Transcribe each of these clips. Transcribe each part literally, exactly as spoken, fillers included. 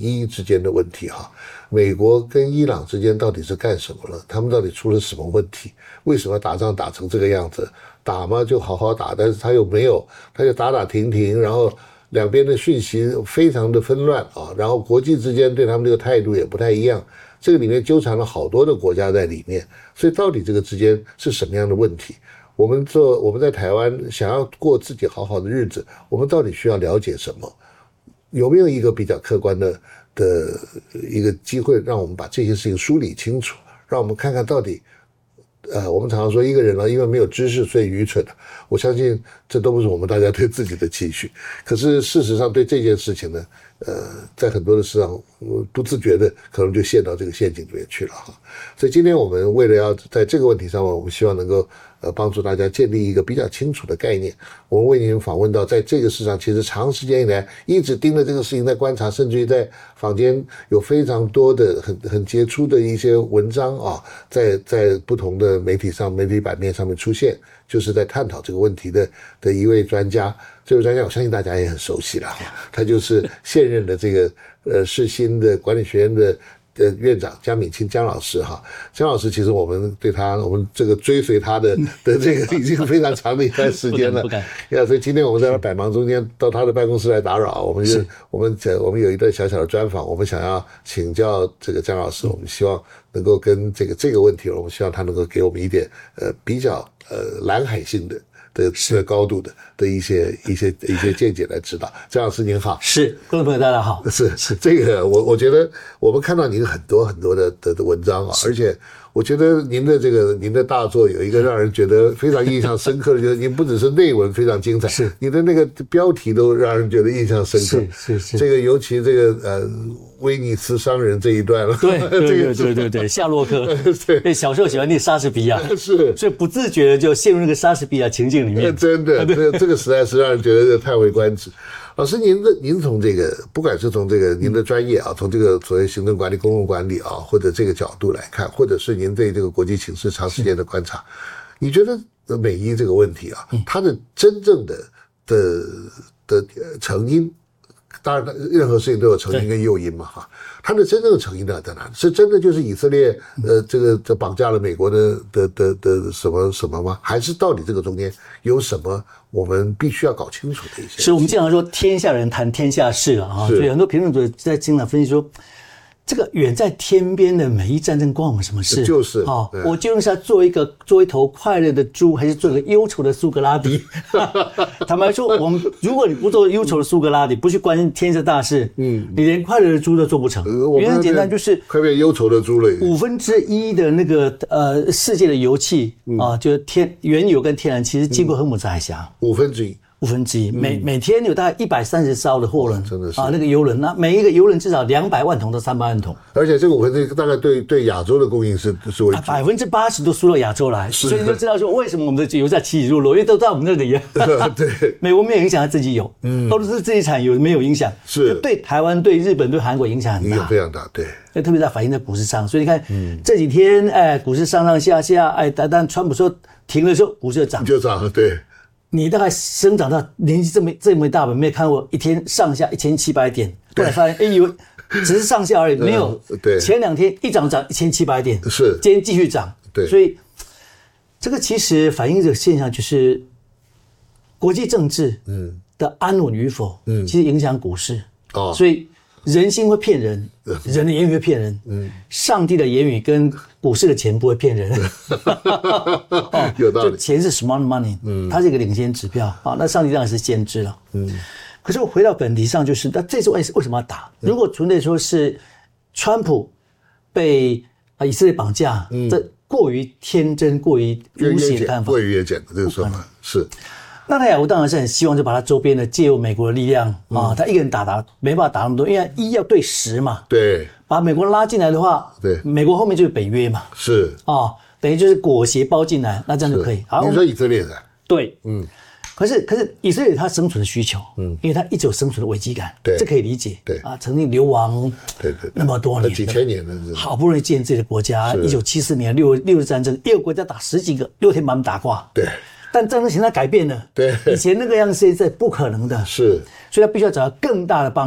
伊之间的问题哈，美国跟伊朗之间到底是干什么了？他们到底出了什么问题？为什么打仗打成这个样子？打嘛就好好打，但是他又没有，他就打打停停，然后两边的讯息非常的纷乱啊，然后国际之间对他们这个态度也不太一样，这个里面纠缠了好多的国家在里面，所以到底这个之间是什么样的问题？我们做我们在台湾想要过自己好好的日子，我们到底需要了解什么？有没有一个比较客观的的一个机会，让我们把这些事情梳理清楚，让我们看看到底，呃，我们常常说一个人呢，因为没有知识所以愚蠢，我相信这都不是我们大家对自己的期许。可是事实上对这件事情呢，呃，在很多的事上，不自觉的可能就陷到这个陷阱里面去了哈。所以今天我们为了要在这个问题上，我们希望能够呃帮助大家建立一个比较清楚的概念。我们为您访问到，在这个市场其实长时间以来一直盯着这个事情在观察，甚至于在坊间有非常多的很很杰出的一些文章啊，在在不同的媒体上、媒体版面上面出现，就是在探讨这个问题的的一位专家。这位专家我相信大家也很熟悉了，他就是现任的这个呃世新的管理学院的的院长江敏清江老师哈。江老师其实我们对他，我们这个追随他的的这个已经非常长的一段时间了， 不敢不敢。呀，所以今天我们在百忙中间到他的办公室来打扰，我们就我们我们有一段小小的专访，我们想要请教这个江老师，我们希望能够跟这个这个问题，我们希望他能够给我们一点呃比较呃蓝海性的。的的高度的的一些一些一些见解来指导。江老师您好。 是，观众朋友大家好。 是是这个我我觉得我们看到您很多很多的的的文章啊，而且我觉得您的这个您的大作有一个让人觉得非常印象深刻的，就是您不只是内文非常精彩， 是你的那个标题都让人觉得印象深刻。 是是是， 这个尤其这个呃威尼斯商人这一段了。 对对对对对对，夏洛克。对，小时候喜欢念莎士比亚， 是， 所以不自觉的就陷入那个莎士比亚情境里面。 真的，这这个实在是让人觉得叹为观止。老师，您的您从这个，不管是从这个您的专业啊，从这个所谓行政管理、公共管理啊，或者这个角度来看，或者是您对这个国际形势长时间的观察，你觉得美伊这个问题啊，它的真正的的的成因，当然任何事情都有成因跟诱因嘛哈，它的真正的成因呢在哪里？是真的就是以色列呃这个这绑架了美国的的的的什么什么吗？还是到底这个中间有什么我们必须要搞清楚的一些？ 是我们经常说天下人谈天下事了啊，所以很多评论者在经常分析说，这个远在天边的美伊战争关我们什么事？ 就是啊、 哦，我究竟是要做一个做一头快乐的猪，还是做一个忧愁的苏格拉底？坦白说，我们如果你不做忧愁的苏格拉底，不去关心天下大事，嗯，你连快乐的猪都做不成。呃、原因很简单，就是快变忧愁的猪了。 五分之一的那个呃世界的油气啊、呃，就是天原油跟天然气是经过荷姆斯海峡， 五分之一。 五分之一，每每天有大概一百三十艘的货轮， 真的是啊，那个油轮，那每一个油轮至少两百万桶到三百万桶， 而且这个五分之一大概对对亚洲的供应是是为主， 百分之八十都输到亚洲来，所以你就知道说为什么我们的油价起起落落，因为都在我们那里。 对， 美国没有影响，他自己有，嗯，都是自己产油没有影响， 是对台湾、对日本、对韩国影响很大， 影响非常大，对。 那特别在反映在股市上，所以你看、嗯、这几天，哎，股市上上下下，哎，但但川普说停的时候，股市就涨， 就涨，对。 你大概生长到年纪这么这么大吧，没有看过一天上下一千七百点，后来发现，哎呦，只是上下而已，没有。 对， 前两天一涨涨一千七百点， 是， 今天继续涨。 对， 所以这个其实反映这个现象，就是国际政治嗯的安稳与否，嗯，其实影响股市。哦，所以人心会骗人，人的言语会骗人，嗯，上帝的言语跟股市的钱不会骗人。 哦，有道理。 就钱是 smart money， 嗯，它是一个领先指标啊。那上帝当然是先知了，嗯。可是我回到本题上，就是那这次为为什么要打？如果纯粹说是川普被啊以色列绑架，嗯，这过于天真、过于无邪的看法， 过于越简的这个说法是。 纳坦雅胡当然是很希望就把他周边的借由美国的力量啊、嗯，他一个人打打没办法打那么多，因为一要对十嘛， 对， 把美国拉进来的话， 对， 美国后面就是北约嘛， 是啊、哦，等于就是裹挟包进来，那这样就可以。好， 你说以色列的， 对，嗯，可是可是以色列有他生存的需求，嗯，因为他一直有生存的危机感， 对， 这可以理解， 对啊，曾经流亡， 对对， 那么多年， 几千年了， 好不容易建自己的国家，一九七四年六六日战争，一个国家打十几个，六天把他们打挂， 对。 但战争形态改变了， 对， 以前那个样子是不可能的， 是， 所以他必须要找到更大的帮手，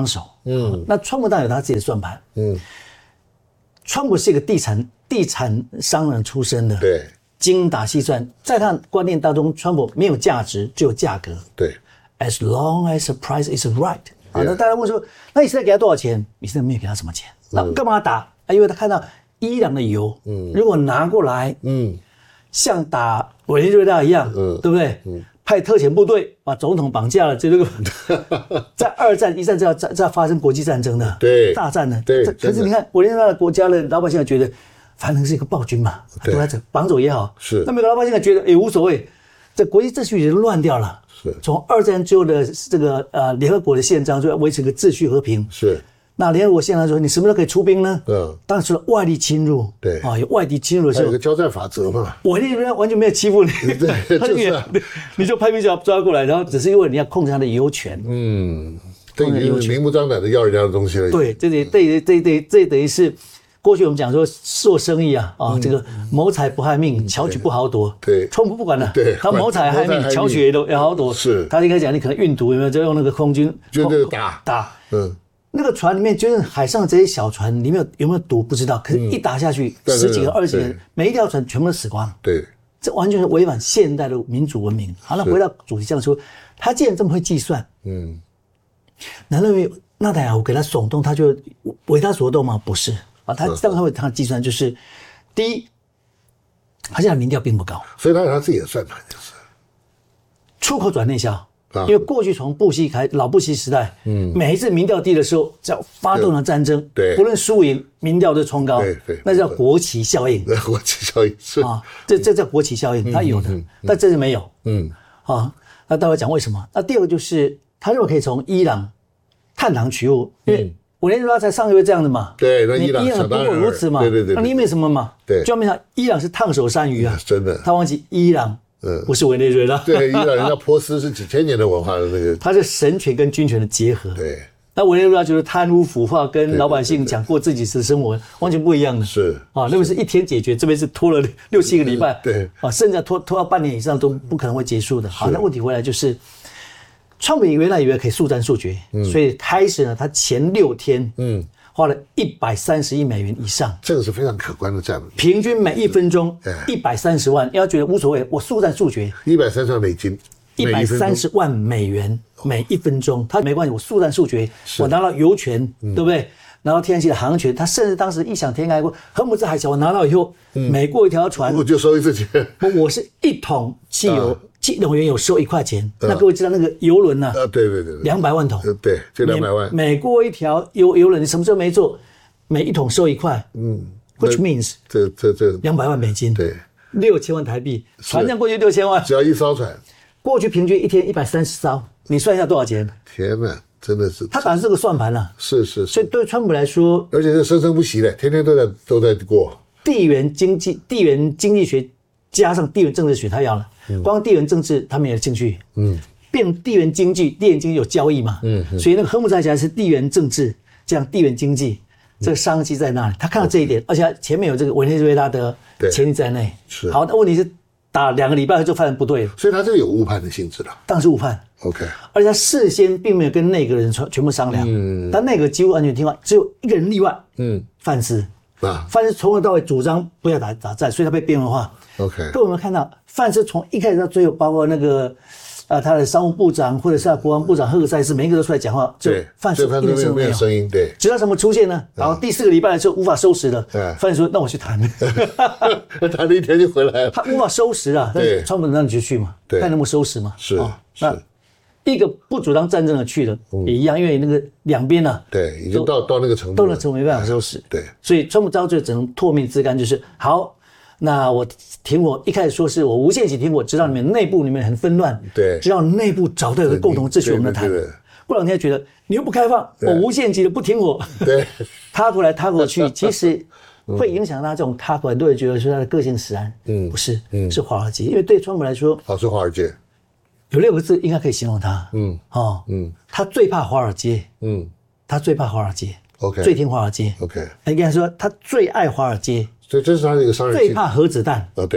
嗯，那川普当然有他自己的算盘。 嗯， 川普是一个地产地产商人出身的， 对， 精打细算，在他的观念当中，川普没有价值，只有价格。 对 ，as long as the price is right。啊，那大家问说，那你现在给他多少钱？你现在没有给他什么钱，那干嘛打？啊，因为他看到伊朗的油，嗯，如果拿过来，嗯，像打委内瑞拉一样，嗯，对不对？嗯，派特遣部队把总统绑架了，这个在二战、一战这要这要发生国际战争的， 对， 大战的， 对。 可是你看委内瑞拉的国家的老百姓觉得，反正是一个暴君嘛，都在这绑走也好， 是。 那美国老百姓觉得也无所谓，这国际秩序已经乱掉了。 是。 从二战之后的这个呃联合国的宪章就要维持个秩序和平。 是。 那联合国宪章说你什么时候可以出兵呢？嗯，当时外力侵入， 对啊，有外敌侵入的时候， 有个交战法则嘛。 委内瑞拉完全没有欺负你， 对，就是、啊、 你就派兵就要抓过来，然后只是因为你要控制他的油权。 嗯，这已经明目张胆的要人家的东西了。 对，这得这这这这等于是过去我们讲说做生意啊啊，嗯、这个谋财不害命，巧取不好夺。 对， 川普不管了， 对， 他谋财害命，巧取也都也好夺。 是， 他应该讲你可能运毒有没有，就用那个空军就这个打打， 嗯。 那个船里面就是海上这些小船里面有有没有毒不知道，可是一打下去、嗯、十几个、二十几个，每一条船全部都死光。 对， 这完全是违反现代的民主文明。好，那回到主题上说，他既然这么会计算，嗯，难道纳坦雅胡给他耸动，他就为他所动吗？不是啊，他当然会他计算，就是第一，他现在民调并不高， 所以他有他自己的算盘，就是出口转内销。因为过去从布希开老布希时代，嗯，每一次民调低的时候，只要发动了战争， 对， 不论输赢，民调都冲高， 对对， 那叫国旗效应。 国旗效应是啊，这这叫国旗效应，它有的，但这是没有，嗯，啊，那待会讲为什么？那第二个就是他认为可以从伊朗探囊取物，因为委内瑞拉才上个月这样的嘛， 对，那伊朗伊朗不过如此嘛， 对对对， 那你没什么嘛， 对， 就没想伊朗是烫手山芋啊， 真的， 他忘记伊朗。嗯，不是委内瑞拉。 对，伊朗人家波斯是几千年的文化的那个， 它是神权跟军权的结合。 对， 那委内瑞拉就是贪污腐化，跟老百姓讲过自己的生活完全不一样的。 是啊，那边是一天解决，这边是拖了六七个礼拜。 对啊，甚至拖拖到半年以上都不可能会结束的。好，那问题回来就是，川普原来以为可以速战速决，嗯、所以开始呢，他前六天，嗯。花了一百三十亿美元以上， 这个是非常可观的战略。 平均每一分钟一百三十万，要觉得无所谓，我速战速决。 一百三十万美金， 一百三十万美元每一分钟，他没关系，我速战速决，我拿到油权，嗯、对不对？然后天然气的航权，他甚至当时异想天开过，荷姆兹海峡我拿到以后，嗯、每过一条船我就收一次钱。 我是一桶汽油。啊汽油原油收一块钱，那各位知道那个油轮呢？ 啊，对对对， 两百万桶， 对，就两百万。 每过一条油油轮，你什么时候没做，每一桶收一块，嗯 ，which means 这这这两百万美金， 对， 六千万台币，船上过去六千万， 只要一艘船， 过去平均一天一百三十艘，你算一下多少钱？ 天哪，真的是， 他打的是个算盘了， 是是， 所以对川普来说， 而且是生生不息的，天天都在都在过。 地缘经济、地缘经济学加上地缘政治学，他要了。光地缘政治他没有兴趣，嗯，变地缘经济，地缘经济有交易嘛，嗯，所以那个荷姆兹海峡是地缘政治，这样地缘经济，这个商机在那里，他看到这一点，而且前面有这个委内瑞拉的潜力在内， 是好，那问题是打两个礼拜就发现不对了， 所以他这个有误判的性质了， 当然是误判 ，OK， 而且他事先并没有跟内阁人全全部商量，嗯，但内阁几乎完全听话，只有一个人例外，嗯，范斯。啊，范斯从头到尾主张不要打打战，所以他被边缘化。 OK， 各位有没有看到范斯从一开始到最后，包括那个呃他的商务部长或者是他国防部长赫克塞斯，每一个都出来讲话，就范斯一点声都没有声音，对， 直到什么出现呢？然后第四个礼拜的时候无法收拾了，范斯说：“那我去谈。” 谈了一天就回来了。 他无法收拾啊，但是川普让你就去嘛，看能不能收拾嘛。 是， 那一个不主张战争的去的也一样，因为那个两边呢， 对，已经到到那个程度， 到那程度没办法收拾。 对， 所以川普到最后只能唾面自干，就是好，那我停火，一开始说是我无限期停火，直到你们内部里面很纷乱， 对， 直到内部找到一个共同秩序，我们来谈。过两天觉得你又不开放，我无限期的不停火， 对， 他过来他过去，其实会影响他这种他，很多人觉得说他的个性使然，嗯，不是，嗯，是华尔街，因为对川普来说， 好是华尔街。 有六个字应该可以形容他，嗯，哦，嗯，他最怕华尔街，嗯，他最怕华尔街 ，OK， 最听华尔街 ，OK， 应该说他最爱华尔街， 所以这是他的一个商人， 最怕核子弹， 哦，对，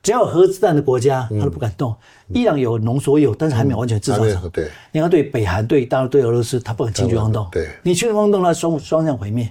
只要有核子弹的国家，他都不敢动。伊朗有浓缩铀，但是还没有完全制造厂。 对， 你看对北韩、对大陆、对俄罗斯，他不敢轻举妄动。 对， 你轻举妄动，那双双向毁灭。